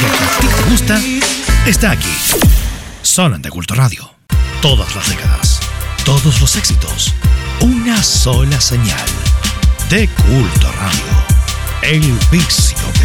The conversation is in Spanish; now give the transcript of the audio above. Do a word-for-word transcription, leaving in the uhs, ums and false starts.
música que a ti te gusta está aquí. Solo en De Culto Radio. Todas las décadas, todos los éxitos, una sola señal. De Culto Radio. El vicio de